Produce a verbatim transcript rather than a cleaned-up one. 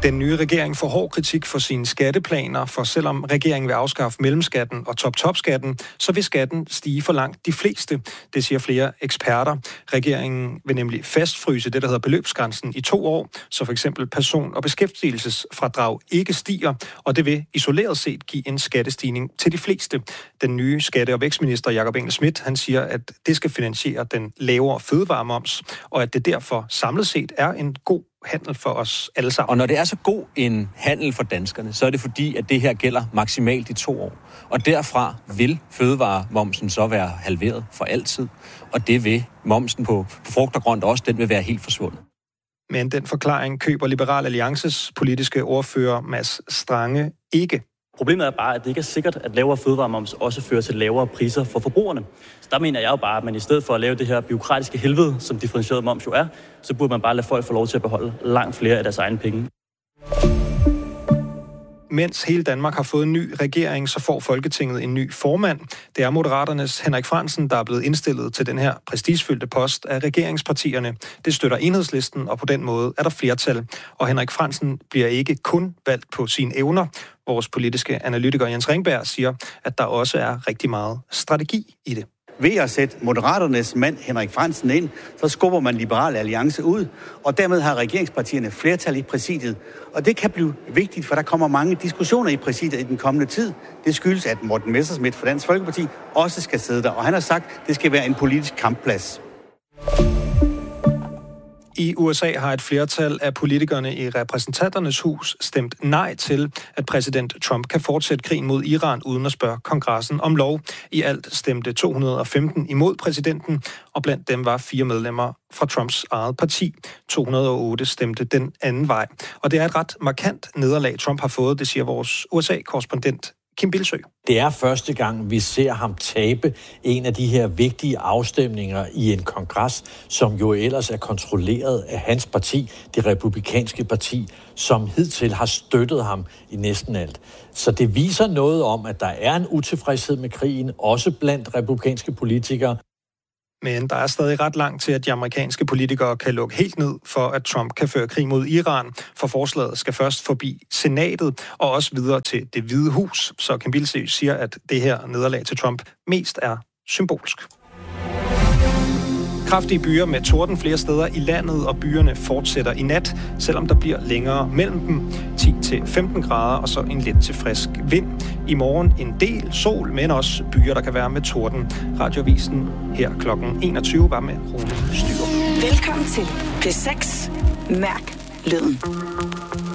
Den nye regering får hård kritik for sine skatteplaner, for selvom regeringen vil afskaffe mellemskatten og top-top-skatten, så vil skatten stige for langt de fleste. Det siger flere eksperter. Regeringen vil nemlig fastfryse det, der hedder beløbsgrænsen i to år, så for eksempel person- og beskæftigelsesfradrag ikke stiger, og det vil isoleret set give en skattestigning til de fleste. Den nye skatte- og vækstminister Jakob Engel-Schmidt, han siger, at det skal finansiere den lavere fødevaremoms, og at det derfor samlet set er en god handel for os alle sammen. Og når det er så god en handel for danskerne, så er det fordi, at det her gælder maksimalt i to år. Og derfra vil fødevaremomsen så være halveret for altid. Og det vil momsen på, på frugt og grønt også, den vil være helt forsvundet. Men den forklaring køber Liberal Alliances politiske ordfører Mads Strange ikke. Problemet er bare, at det ikke er sikkert, at lavere fødevaremoms også fører til lavere priser for forbrugerne. Så der mener jeg jo bare, at man i stedet for at lave det her bureaukratiske helvede, som differentieret moms jo er, så burde man bare lade folk få lov til at beholde langt flere af deres egne penge. Mens hele Danmark har fået en ny regering, så får Folketinget en ny formand. Det er Moderaternes Henrik Frandsen, der er blevet indstillet til den her prestigefyldte post af regeringspartierne. Det støtter Enhedslisten, og på den måde er der flertal. Og Henrik Frandsen bliver ikke kun valgt på sine evner. Vores politiske analytiker Jens Ringberg siger, at der også er rigtig meget strategi i det. Ved at sætte Moderaternes mand Henrik Frandsen ind, så skubber man Liberal Alliance ud, og dermed har regeringspartierne flertal i præsidiet. Og det kan blive vigtigt, for der kommer mange diskussioner i præsidiet i den kommende tid. Det skyldes, at Morten Messerschmidt fra Dansk Folkeparti også skal sidde der, og han har sagt, at det skal være en politisk kampplads. I U S A har et flertal af politikerne i repræsentanternes hus stemt nej til, at præsident Trump kan fortsætte krigen mod Iran uden at spørge kongressen om lov. I alt stemte to hundrede og femten imod præsidenten, og blandt dem var fire medlemmer fra Trumps eget parti. to hundrede og otte stemte den anden vej. Og det er et ret markant nederlag, Trump har fået, det siger vores U S A-korrespondent Kim Bilsø. Det er første gang, vi ser ham tabe en af de her vigtige afstemninger i en kongres, som jo ellers er kontrolleret af hans parti, det republikanske parti, som hidtil har støttet ham i næsten alt. Så det viser noget om, at der er en utilfredshed med krigen, også blandt republikanske politikere. Men der er stadig ret langt til, at de amerikanske politikere kan lukke helt ned for, at Trump kan føre krig mod Iran. For forslaget skal først forbi senatet og også videre til Det Hvide Hus. Så Kim Bilsø siger, at det her nederlag til Trump mest er symbolsk. Kraftige byer med torden flere steder i landet, og byerne fortsætter i nat, selvom der bliver længere mellem dem. ti til femten grader, og så en lidt til frisk vind. I morgen en del sol, men også byer, der kan være med torden. Radioavisen her klokken enogtyve var med Rune Styrup. Velkommen til P seks. Mærk lyden.